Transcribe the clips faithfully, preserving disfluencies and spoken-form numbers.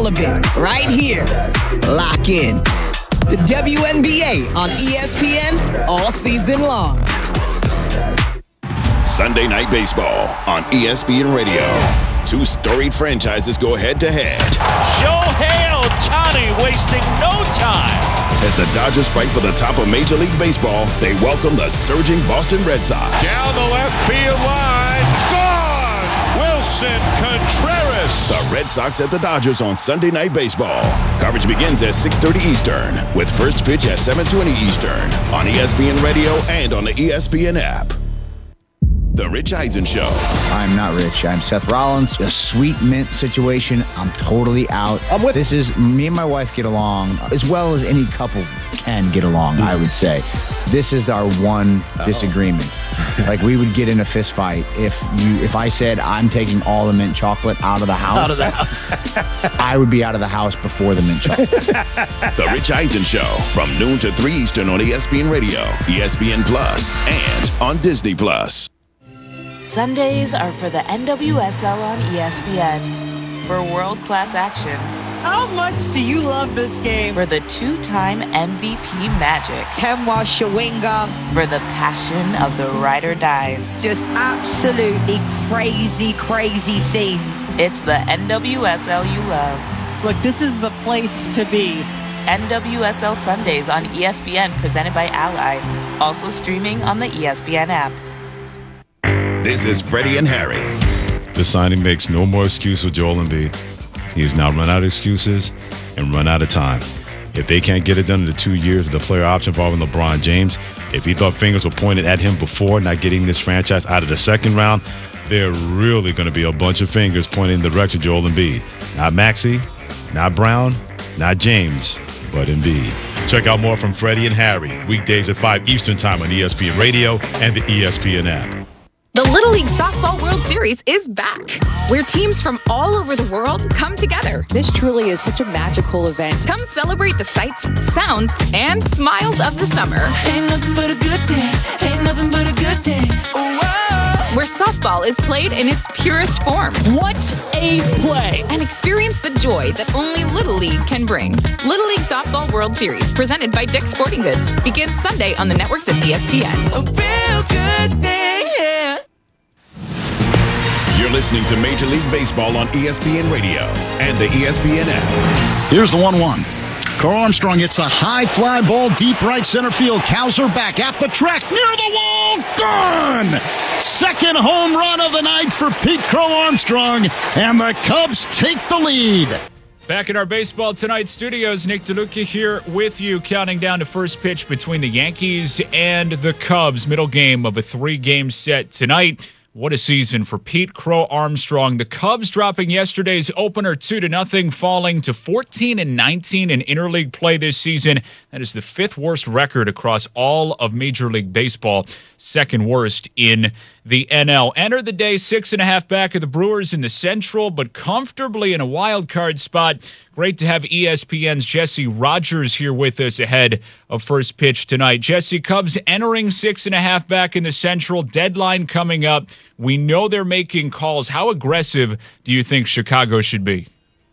all of it right here. Lock in. The W N B A on E S P N all season long. Sunday Night Baseball on E S P N Radio. Two storied franchises go head-to-head. Shohei Ohtani wasting no time. As the Dodgers fight for the top of Major League Baseball, they welcome the surging Boston Red Sox. Down the left field line. It's gone! Wilson Contreras. The Red Sox at the Dodgers on Sunday Night Baseball. Coverage begins at six thirty Eastern, with first pitch at seven twenty Eastern on E S P N Radio and on the E S P N app. The Rich Eisen Show. I'm not rich. I'm Seth Rollins. A sweet mint situation. I'm totally out. I'm with this is me and my wife get along as well as any couple can get along, I would say. This is our one oh. disagreement. Like, we would get in a fist fight if you if I said I'm taking all the mint chocolate out of the house. Out of the house. I would be out of the house before the mint chocolate. The Rich Eisen Show from noon to three Eastern on E S P N Radio, E S P N Plus, and on Disney Plus. Sundays are for the N W S L on E S P N. For world-class action. How much do you love this game? For the two-time M V P magic. Temwa Shawinga. For the passion of the ride or dies. Just absolutely crazy, crazy scenes. It's the N W S L you love. Look, this is the place to be. N W S L Sundays on E S P N, presented by Ally. Also streaming on the E S P N app. This is Freddie and Harry. The signing makes no more excuse for Joel Embiid. He has now run out of excuses and run out of time. If they can't get it done in the two years of the player option involving LeBron James, if he thought fingers were pointed at him before not getting this franchise out of the second round, there are really going to be a bunch of fingers pointing in the direction of Joel Embiid. Not Maxey, not Brown, not James, but Embiid. Check out more from Freddie and Harry, weekdays at five Eastern Time on E S P N Radio and the E S P N app. The Little League Softball World Series is back, where teams from all over the world come together. This truly is such a magical event. Come celebrate the sights, sounds, and smiles of the summer. Ain't nothing but a good day. Ain't nothing but a good day. Whoa. Where softball is played in its purest form. What a play! And experience the joy that only Little League can bring. Little League Softball World Series, presented by Dick's Sporting Goods, begins Sunday on the networks of E S P N. A real good day, yeah. You're listening to Major League Baseball on E S P N Radio and the E S P N app. Here's the one one. Carl Armstrong hits a high fly ball deep right center field. Cowser back at the track near the wall. Gone! Second home run of the night for Pete Crow Armstrong, and the Cubs take the lead. Back in our Baseball Tonight studios, Nick DeLuca here with you, counting down to first pitch between the Yankees and the Cubs. Middle game of a three-game set tonight. What a season for Pete Crow Armstrong. The Cubs dropping yesterday's opener two to nothing, falling to fourteen and nineteen in interleague play this season. That is the fifth worst record across all of Major League Baseball, second worst in the N L. Enter the day six and a half back of the Brewers in the Central, but comfortably in a wild card spot. Great to have E S P N's Jesse Rogers here with us ahead of first pitch tonight. Jesse, Cubs entering six and a half back in the Central, deadline coming up. We know they're making calls. How aggressive do you think Chicago should be?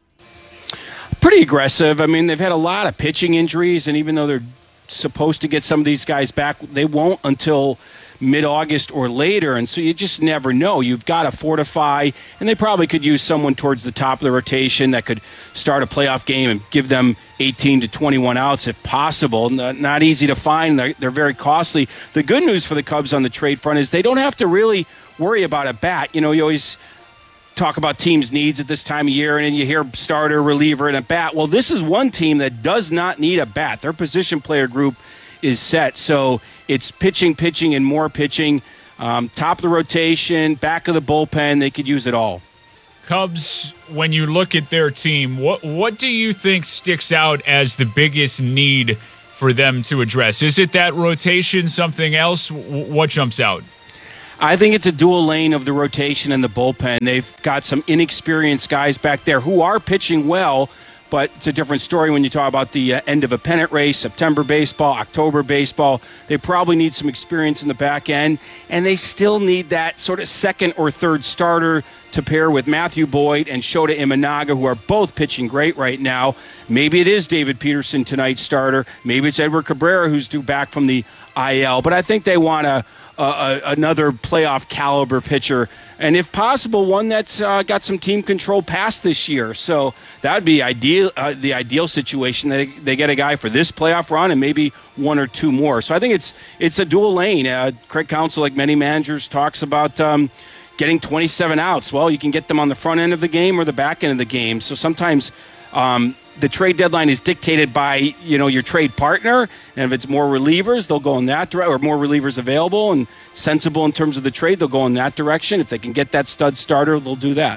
Pretty aggressive. I mean, they've had a lot of pitching injuries, and even though they're supposed to get some of these guys back, they won't until mid-August or later, and so you just never know. You've got to fortify, and they probably could use someone towards the top of the rotation that could start a playoff game and give them eighteen to twenty-one outs if possible. Not easy to find. They're, they're very costly. The good news for the Cubs on the trade front is they don't have to really worry about a bat. You know, you always talk about teams' needs at this time of year, and then you hear starter, reliever, and a bat. Well, this is one team that does not need a bat. Their position player group is set, so it's pitching, pitching, and more pitching. Um, top of the rotation, back of the bullpen, they could use it all. Cubs, when you look at their team, what what do you think sticks out as the biggest need for them to address? Is it that rotation, something else? What jumps out? I think it's a dual lane of the rotation and the bullpen. They've got some inexperienced guys back there who are pitching well, But it's a different story when you talk about the uh, end of a pennant race, September baseball, October baseball. They probably need some experience in the back end, and they still need that sort of second or third starter to pair with Matthew Boyd and Shota Imanaga, who are both pitching great right now. Maybe it is David Peterson tonight's starter. Maybe it's Edward Cabrera, who's due back from the I L. But I think they want a, a, a another playoff caliber pitcher, and if possible, one that's uh, got some team control past this year. So that would be ideal. Uh, the ideal situation. They they get a guy for this playoff run and maybe one or two more. So I think it's it's a dual lane. Uh, Craig Counsell, like many managers, talks about. Um, Getting twenty-seven outs. Well, you can get them on the front end of the game or the back end of the game. So sometimes um, the trade deadline is dictated by, you know, your trade partner. And if it's more relievers, they'll go in that direction, or more relievers available and sensible in terms of the trade, they'll go in that direction. If they can get that stud starter, they'll do that.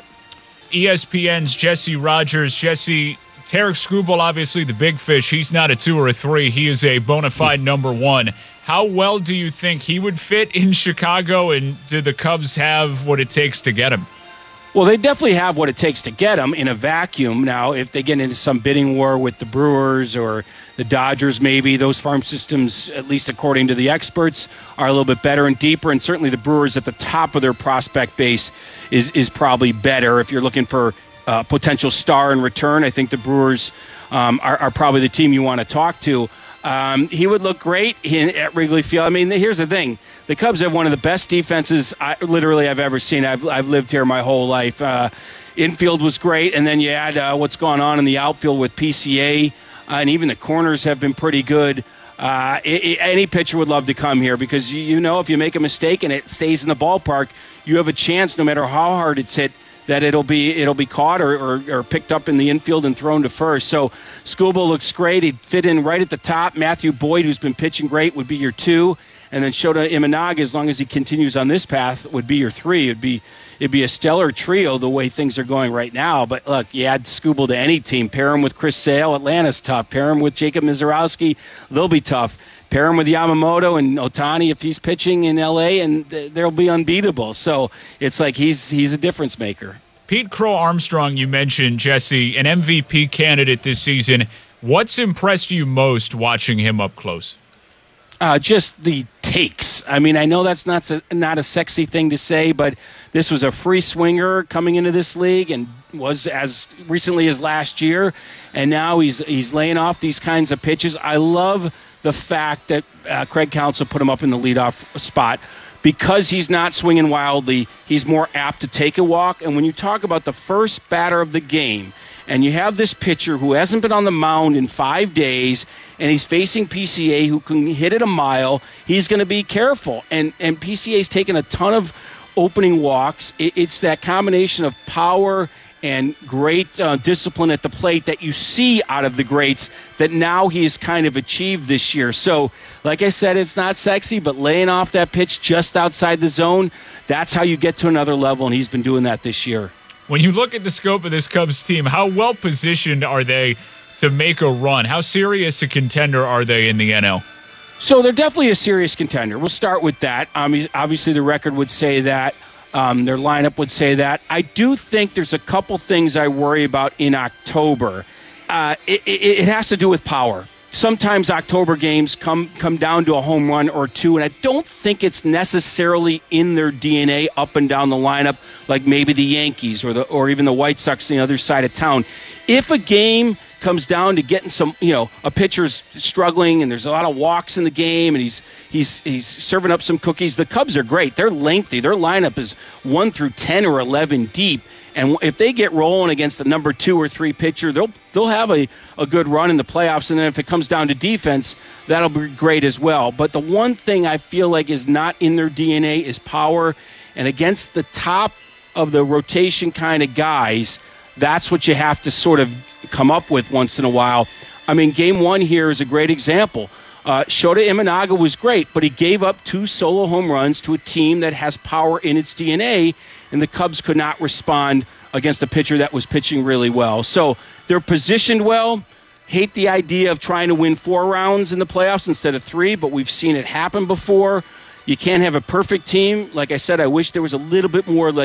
E S P N's Jesse Rogers. Jesse, Tarik Skubal, obviously the big fish. He's not a two or a three. He is a bona fide number one. How well do you think he would fit in Chicago, and do the Cubs have what it takes to get him? Well, they definitely have what it takes to get him in a vacuum. Now, if they get into some bidding war with the Brewers or the Dodgers, maybe those farm systems, at least according to the experts, are a little bit better and deeper. And certainly the Brewers at the top of their prospect base is, is probably better. If you're looking for a potential star in return, I think the Brewers um, are, are probably the team you want to talk to. Um, he would look great in, at Wrigley Field. I mean, here's the thing. The Cubs have one of the best defenses I, literally I've ever seen. I've, I've lived here my whole life. Uh, infield was great, and then you add uh, what's going on in the outfield with P C A, uh, and even the corners have been pretty good. Uh, it, it, any pitcher would love to come here because, you, you know, if you make a mistake and it stays in the ballpark, you have a chance, no matter how hard it's hit, that it'll be it'll be caught or, or, or picked up in the infield and thrown to first. So Skubal looks great. He'd fit in right at the top. Matthew Boyd, who's been pitching great, would be your two. And then Shota Imanaga, as long as he continues on this path, would be your three. It'd be it'd be a stellar trio the way things are going right now. But look, you add Skubal to any team. Pair him with Chris Sale, Atlanta's tough. Pair him with Jacob Mizorowski, they'll be tough. Pair him with Yamamoto and Ohtani if he's pitching in L A, and they'll be unbeatable. So it's like he's he's a difference maker. Pete Crow Armstrong, you mentioned, Jesse, an M V P candidate this season. What's impressed you most watching him up close? Uh, just the takes. I mean, I know that's not a, not a sexy thing to say, but this was a free swinger coming into this league and was as recently as last year, and now he's he's laying off these kinds of pitches. I love the fact that uh, Craig Counsell put him up in the leadoff spot. Because he's not swinging wildly, he's more apt to take a walk. And when you talk about the first batter of the game, and you have this pitcher who hasn't been on the mound in five days, and he's facing P C A who can hit it a mile, he's going to be careful. And and P C A's taken a ton of opening walks. It, it's that combination of power and great uh, discipline at the plate that you see out of the greats that now he's kind of achieved this year. So, like I said, it's not sexy, but laying off that pitch just outside the zone, that's how you get to another level, and he's been doing that this year. When you look at the scope of this Cubs team, how well positioned are they to make a run? How serious a contender are they in the N L? So they're definitely a serious contender. We'll start with that. Um, obviously, the record would say that. Um, their lineup would say that. I do think there's a couple things I worry about in October. Uh, it, it, it has to do with power. Sometimes October games come come down to a home run or two, and I don't think it's necessarily in their D N A up and down the lineup like maybe the Yankees or the or even the White Sox on the other side of town. If a game comes down to getting some, you know, a pitcher's struggling and there's a lot of walks in the game and he's he's he's serving up some cookies, the Cubs are great. They're lengthy. Their lineup is one through ten or eleven deep. And if they get rolling against the number two or three pitcher, they'll they'll have a, a good run in the playoffs. And then if it comes down to defense, that'll be great as well. But the one thing I feel like is not in their D N A is power. And against the top of the rotation kind of guys, that's what you have to sort of come up with once in a while. I mean, game one here is a great example. Uh, Shota Imanaga was great, but he gave up two solo home runs to a team that has power in its D N A, and the Cubs could not respond against a pitcher that was pitching really well. So they're positioned well. Hate the idea of trying to win four rounds in the playoffs instead of three, but we've seen it happen before. You can't have a perfect team. Like I said, I wish there was a little bit more like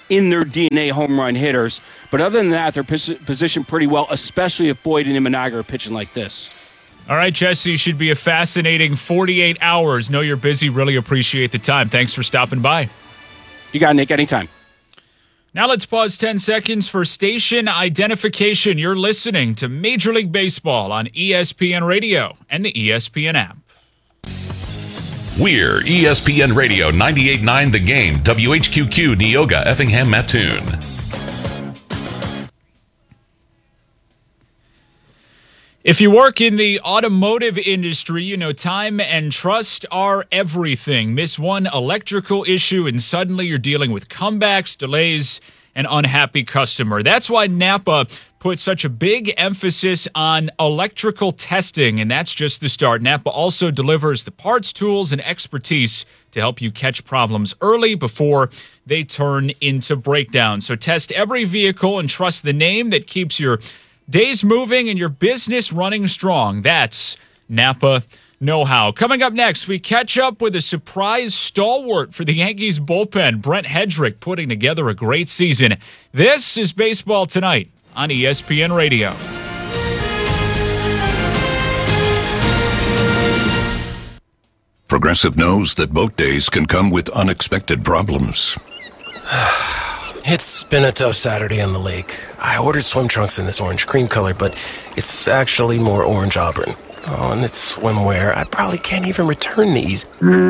in their D N A home run hitters. But other than that, they're pos- positioned pretty well, especially if Boyd and Imanaga are pitching like this. All right, Jesse, should be a fascinating forty-eight hours. Know you're busy. Really appreciate the time. Thanks for stopping by. You got it, Nick. Anytime. Now let's pause ten seconds for station identification. You're listening to Major League Baseball on E S P N Radio and the E S P N app. We're E S P N Radio ninety-eight point nine The Game, W H Q Q, Neoga, Effingham, Mattoon. If you work in the automotive industry, you know time and trust are everything. Miss one electrical issue and suddenly you're dealing with comebacks, delays, and unhappy customer. That's why Napa put such a big emphasis on electrical testing, and that's just the start. Napa also delivers the parts, tools, and expertise to help you catch problems early before they turn into breakdowns. So test every vehicle and trust the name that keeps your days moving and your business running strong. That's Napa know-how. Coming up next, we catch up with a surprise stalwart for the Yankees bullpen, Brent Hedrick, putting together a great season. This is Baseball Tonight on E S P N Radio. Progressive knows that boat days can come with unexpected problems. It's been a tough Saturday on the lake. I ordered swim trunks in this orange cream color, but it's actually more orange auburn. Oh, and it's swimwear. I probably can't even return these.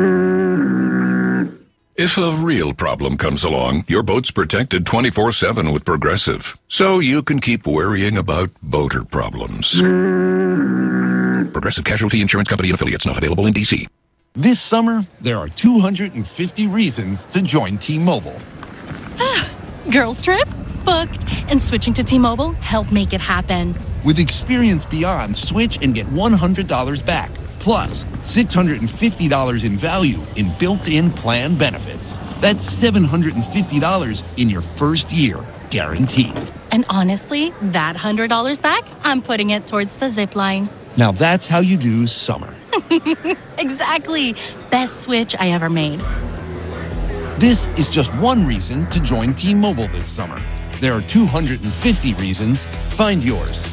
If a real problem comes along, your boat's protected twenty-four seven with Progressive, so you can keep worrying about boater problems. Progressive Casualty Insurance Company and affiliates, not available in D C. This summer, there are two hundred fifty reasons to join T-Mobile. Girls trip? Booked. And switching to T-Mobile helped make it happen. With Experience Beyond, switch and get one hundred dollars back. Plus, six hundred fifty dollars in value in built-in plan benefits. That's seven hundred fifty dollars in your first year, guaranteed. And honestly, that one hundred dollars back, I'm putting it towards the zip line. Now that's how you do summer. Exactly. Best switch I ever made. This is just one reason to join T-Mobile this summer. There are two hundred fifty reasons. Find yours.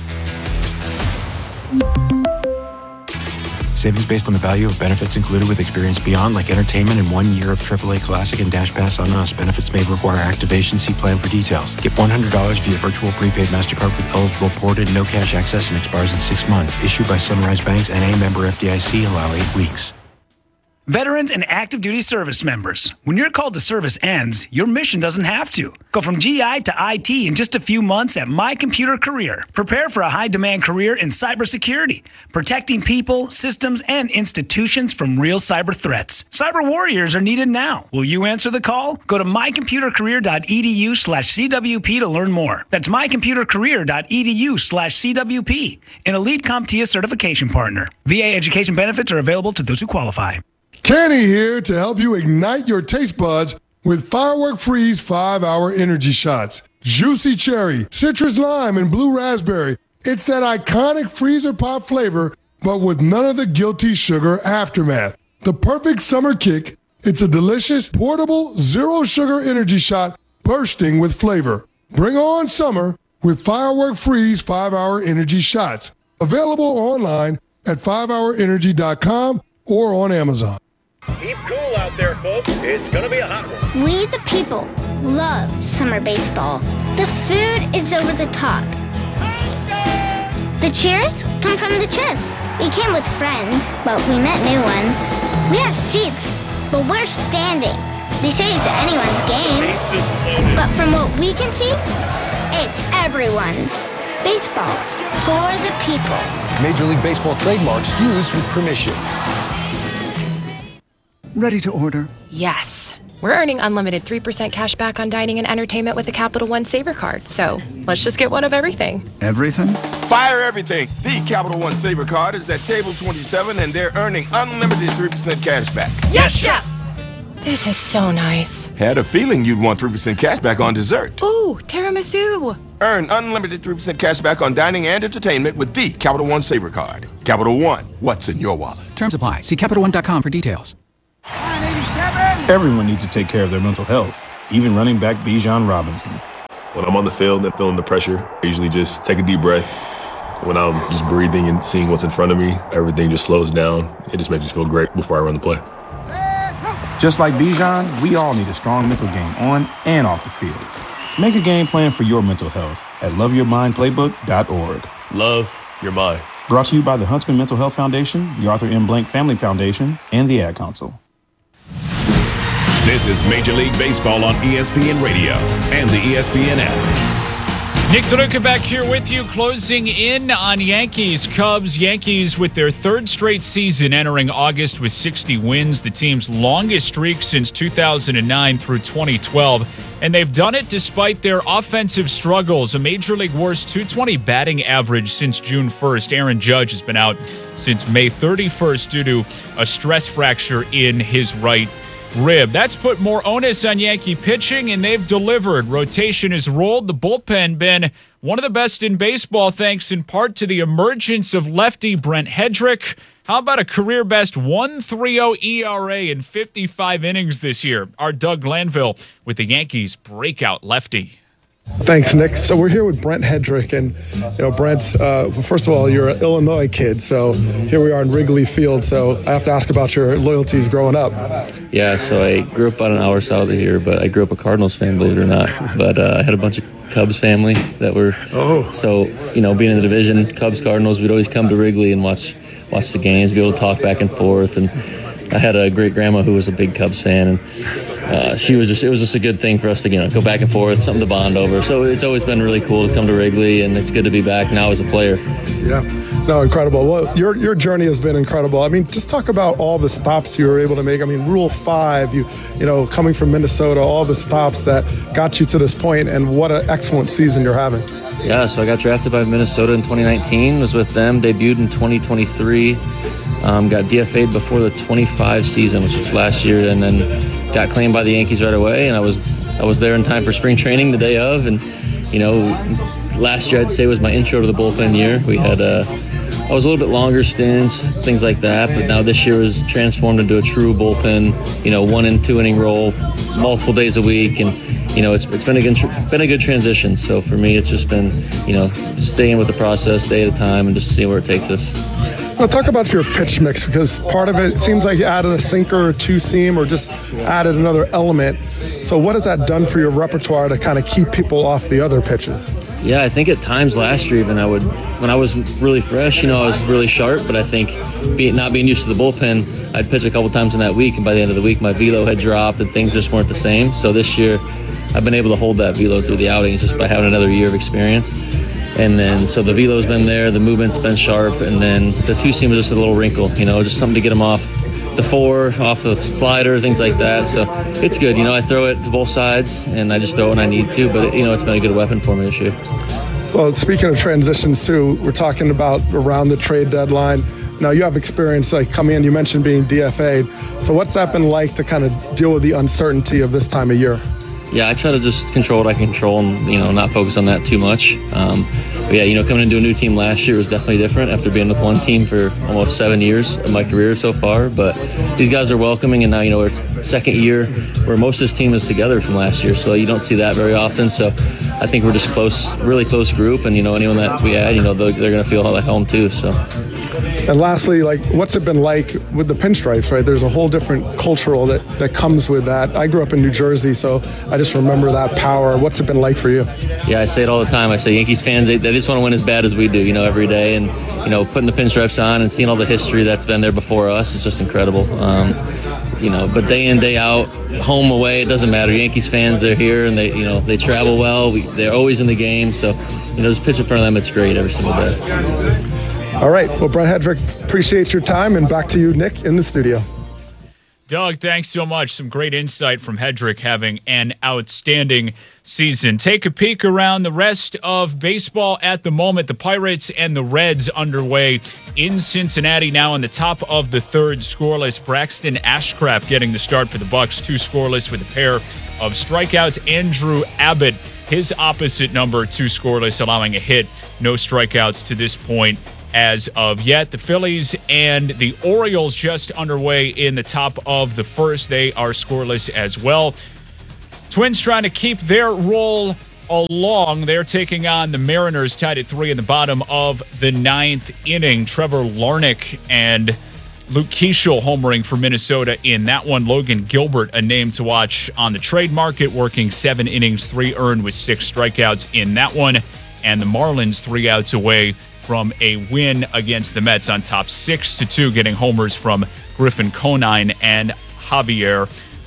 Savings based on the value of benefits included with Experience Beyond, like entertainment and one year of triple A Classic and Dash Pass on us. Benefits may require activation. See plan for details. Get one hundred dollars via virtual prepaid MasterCard with eligible ported no cash access and expires in six months. Issued by Sunrise Banks N A, member F D I C. Allow eight weeks. Veterans and active duty service members, when your call to service ends, your mission doesn't have to. Go from G I to I T in just a few months at My Computer Career. Prepare for a high-demand career in cybersecurity, protecting people, systems, and institutions from real cyber threats. Cyber warriors are needed now. Will you answer the call? Go to mycomputercareer.edu slash CWP to learn more. That's mycomputercareer.edu slash CWP, an elite CompTIA certification partner. V A education benefits are available to those who qualify. Kenny here to help you ignite your taste buds with Firework Freeze five hour energy shots. Juicy cherry, citrus lime, and blue raspberry. It's that iconic freezer pop flavor, but with none of the guilty sugar aftermath. The perfect summer kick. It's a delicious, portable, zero sugar energy shot bursting with flavor. Bring on summer with Firework Freeze five hour energy shots. Available online at five hour energy dot com or on Amazon. Keep cool out there, folks. It's going to be a hot one. We, the people, love summer baseball. The food is over the top. The cheers come from the chest. We came with friends, but we met new ones. We have seats, but we're standing. They say it's anyone's game, but from what we can see, it's everyone's. Baseball for the people. Major League Baseball trademarks used with permission. Ready to order? Yes. We're earning unlimited three percent cash back on dining and entertainment with the Capital One Saver Card. So let's just get one of everything. Everything? Fire everything. The Capital One Saver Card is at table twenty-seven, and they're earning unlimited three percent cash back. Yes, Chef! This is so nice. Had a feeling you'd want three percent cash back on dessert. Ooh, tiramisu. Earn unlimited three percent cash back on dining and entertainment with the Capital One Saver Card. Capital One, what's in your wallet? Terms apply. See Capital One dot com for details. Everyone needs to take care of their mental health. even running back Bijan Robinson. When I'm on the field and feeling the pressure, I usually just take a deep breath. When I'm just breathing and seeing what's in front of me, everything just slows down. It just makes me feel great before I run the play. Just like Bijan, we all need a strong mental game on and off the field. Make a game plan for your mental health at love your mind playbook dot org. Love your mind. Brought to you by the Huntsman Mental Health Foundation, the Arthur M. Blank Family Foundation, and the Ad Council. This is Major League Baseball on E S P N Radio and the E S P N app. Nick DeLuca back here with you, closing in on Yankees, Cubs. Yankees with their third straight season entering August with sixty wins, the team's longest streak since two thousand nine through twenty twelve. And they've done it despite their offensive struggles. A Major League worst two twenty batting average since June first. Aaron Judge has been out since May thirty-first due to a stress fracture in his right rib. That's put more onus on Yankee pitching, and they've delivered. Rotation has rolled. The bullpen been one of the best in baseball, thanks in part to the emergence of lefty Brent Hedrick. How about a career-best one point three oh E R A in fifty-five innings this year? Our Doug Glanville with the Yankees' breakout lefty. Thanks, Nick. So we're here with Brent Hedrick, and you know, Brent. Uh, first of all, you're an Illinois kid, so here we are in Wrigley Field. So I have to ask about your loyalties growing up. Yeah, so I grew up about an hour south of here, but I grew up a Cardinals fan, believe it or not. But uh, I had a bunch of Cubs family that were. Oh. So you know, being in the division, Cubs, Cardinals, we'd always come to Wrigley and watch watch the games, be able to talk back and forth. And I had a great grandma who was a big Cubs fan, and uh, she was just, it was just a good thing for us to, you know, go back and forth, something to bond over. So it's always been really cool to come to Wrigley, and it's good to be back now as a player. Yeah, no, incredible. Well, your your journey has been incredible. I mean, just talk about all the stops you were able to make. I mean, Rule Five, you you know, coming from Minnesota, all the stops that got you to this point, and what an excellent season you're having. Yeah, so I got drafted by Minnesota in twenty nineteen, was with them, debuted in twenty twenty-three. Um, got D F A'd before the twenty-five season, which was last year, and then got claimed by the Yankees right away. And I was I was there in time for spring training the day of. And you know, last year I'd say was my intro to the bullpen year. We had uh, I was a little bit longer stints, things like that. But now this year was transformed into a true bullpen. You know, one and two inning roll, multiple days a week, and you know, it's it's been a good been a good transition. So for me, it's just been, you know, staying with the process day at a time and just seeing where it takes us. Now talk about your pitch mix, because part of it, it seems like you added a sinker or two seam or just added another element. So what has that done for your repertoire to kind of keep people off the other pitches? Yeah, I think at times last year even I would, when I was really fresh, you know, I was really sharp, but I think being, not being used to the bullpen, I'd pitch a couple times in that week, and by the end of the week my velo had dropped and things just weren't the same. So this year I've been able to hold that velo through the outings just by having another year of experience. And then, so the velo's been there, the movement's been sharp, and then the two-seam was just a little wrinkle, you know, just something to get them off the four, off the slider, things like that. So it's good, you know, I throw it to both sides, and I just throw it when I need to, but, it, you know, it's been a good weapon for me this year. Well, speaking of transitions, too, we're talking about around the trade deadline. Now, you have experience, like, coming in, you mentioned being D F A'd. So what's that been like to kind of deal with the uncertainty of this time of year? Yeah, I try to just control what I can control and, you know, not focus on that too much. Um, but yeah, you know, coming into a new team last year was definitely different after being with one team for almost seven years of my career so far. But these guys are welcoming, and now, you know, it's second year where most of this team is together from last year, so you don't see that very often. So I think we're just close, really close group, and, you know, anyone that we add, you know, they're, they're going to feel like home too, so. And lastly, like, what's it been like with the pinstripes, right? There's a whole different cultural that, that comes with that. I grew up in New Jersey, so I just remember that power. What's it been like for you? Yeah, I say it all the time. I say Yankees fans, they, they just want to win as bad as we do, you know, every day. And, you know, putting the pinstripes on and seeing all the history that's been there before us is just incredible. Um, you know, but day in, day out, home, away, it doesn't matter. Yankees fans, they're here, and they, you know, they travel well. We, they're always in the game. So, you know, just pitch in front of them, it's great every single day. All right. Well, Brent Hedrick, appreciate your time, and back to you, Nick, in the studio. Doug, thanks so much. Some great insight from Hedrick, having an outstanding season. Take a peek around the rest of baseball at the moment. The Pirates and the Reds underway in Cincinnati now in the top of the third, scoreless. Braxton Ashcraft getting the start for the Bucks, two scoreless with a pair of strikeouts. Andrew Abbott, his opposite number, two scoreless, allowing a hit. No strikeouts to this point as of yet. The Phillies and the Orioles just underway in the top of the first. They are scoreless as well. Twins trying to keep their roll along. They're taking on the Mariners, tied at three in the bottom of the ninth inning. Trevor Larnach and Luke Keeschel homering for Minnesota in that one. Logan Gilbert, a name to watch on the trade market, working seven innings, three earned with six strikeouts in that one. And the Marlins three outs away from a win against the Mets on top six to two, getting homers from Griffin Conine and Javier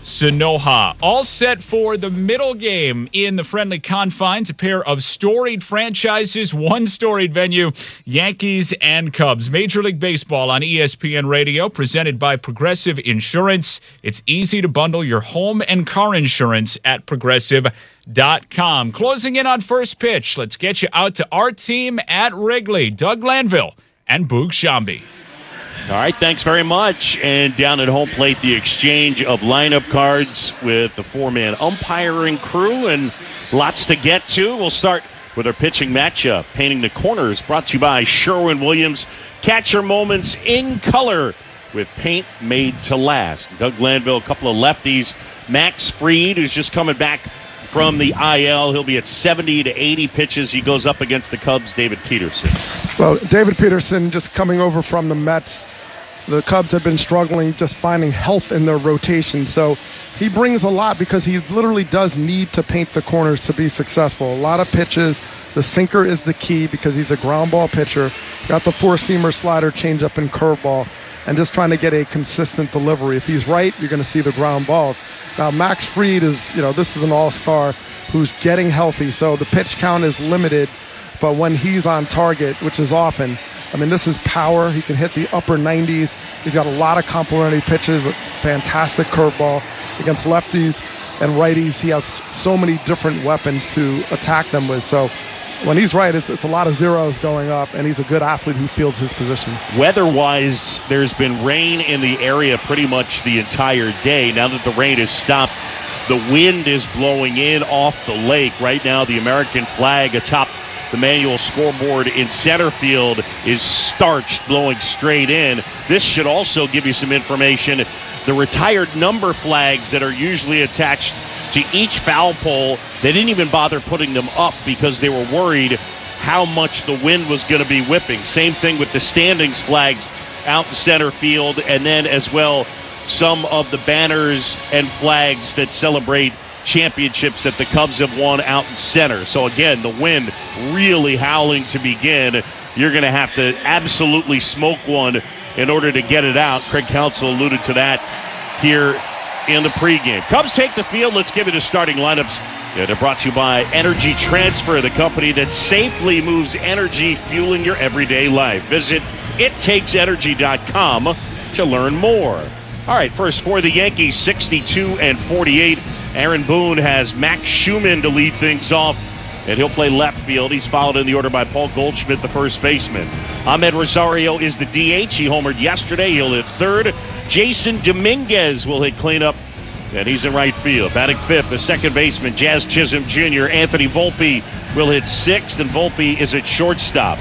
Sanoja. All set for the middle game in the friendly confines, a pair of storied franchises, one storied venue, Yankees and Cubs. Major League Baseball on E S P N Radio, presented by Progressive Insurance. It's easy to bundle your home and car insurance at progressive dot com. Closing in on first pitch, let's get you out to our team at Wrigley, Doug Glanville and Boog Shambi. All right, thanks very much. And down at home plate, the exchange of lineup cards with the four-man umpiring crew, and lots to get to. We'll start with our pitching matchup. Painting the corners, brought to you by Sherwin-Williams. Catch your moments in color with paint made to last. Doug Glanville, a couple of lefties. Max Fried, who's just coming back from the I L. He'll be at seventy to eighty pitches. He goes up against the Cubs' David Peterson. Well, David Peterson just coming over from the Mets. The Cubs have been struggling just finding health in their rotation. So he brings a lot because he literally does need to paint the corners to be successful. A lot of pitches. The sinker is the key because he's a ground ball pitcher. Got the four-seamer, slider, changeup, and curveball. And just trying to get a consistent delivery. If he's right, you're going to see the ground balls. Now, Max Fried is, you know, this is an all-star who's getting healthy. So the pitch count is limited. But when he's on target, which is often, I mean, this is power. He can hit the upper nineties. He's got a lot of complimentary pitches, a fantastic curveball against lefties and righties. He has so many different weapons to attack them with. So when he's right, it's, it's a lot of zeros going up, and he's a good athlete who fields his position. Weather-wise, there's been rain in the area pretty much the entire day. Now that the rain has stopped, the wind is blowing in off the lake. Right now, the American flag atop the manual scoreboard in center field is starched, blowing straight in. This should also give you some information. The retired number flags that are usually attached to each foul pole, they didn't even bother putting them up because they were worried how much the wind was going to be whipping. Same thing with the standings flags out in center field, and then as well some of the banners and flags that celebrate championships that the Cubs have won out in center. So again, the wind really howling to begin. You're going to have to absolutely smoke one in order to get it out. Craig Counsell alluded to that here in the pregame. Cubs take the field. Let's give you the starting lineups. Yeah, they're brought to you by Energy Transfer, the company that safely moves energy, fueling your everyday life. Visit it takes energy dot com to learn more. All right, first for the Yankees, sixty-two and forty-eight. Aaron Boone has Max Schumann to lead things off, and he'll play left field. He's followed in the order by Paul Goldschmidt, the first baseman. Ahmed Rosario is the D H. He homered yesterday. He'll hit third. Jason Dominguez will hit cleanup, and he's in right field. Batting fifth, the second baseman, Jazz Chisholm Junior Anthony Volpe will hit sixth, and Volpe is at shortstop.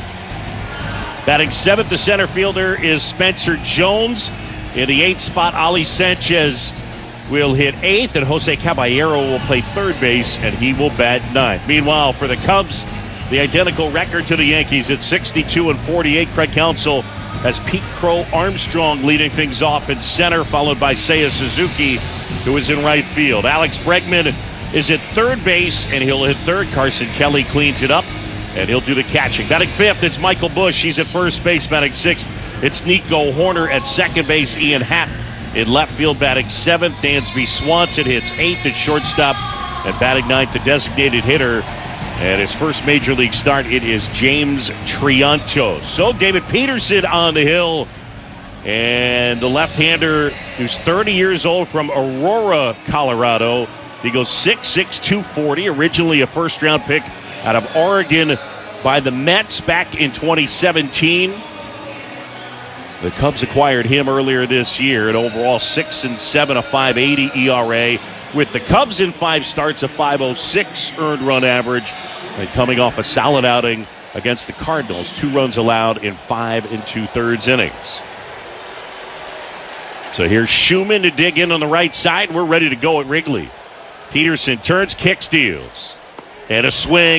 Batting seventh, the center fielder is Spencer Jones. In the eighth spot, Ali Sanchez will hit eighth, and Jose Caballero will play third base, and he will bat ninth. Meanwhile, for the Cubs, the identical record to the Yankees at sixty-two and forty-eight. Craig Counsell has Pete Crow Armstrong leading things off in center, followed by Seiya Suzuki, who is in right field. Alex Bregman is at third base, and he'll hit third. Carson Kelly cleans it up, and he'll do the catching. Batting fifth, it's Michael Busch. He's at first base. Batting sixth, it's Nico Horner. At second base, Ian Happ. In left field, batting seventh, Dansby Swanson hits eighth at shortstop. And batting ninth, the designated hitter. And his first major league start, it is James Triantos. So David Peterson on the hill. And the left-hander, who's thirty years old, from Aurora, Colorado. He goes six six, two forty, originally a first-round pick out of Oregon by the Mets back in twenty seventeen. The Cubs acquired him earlier this year. An overall six and seven, a five eighty E R A. With the Cubs in five starts, a five oh six earned run average. And coming off a solid outing against the Cardinals. Two runs allowed in five and two-thirds innings. So here's Schumann to dig in on the right side. We're ready to go at Wrigley. Peterson turns, kicks, deals. And a swing.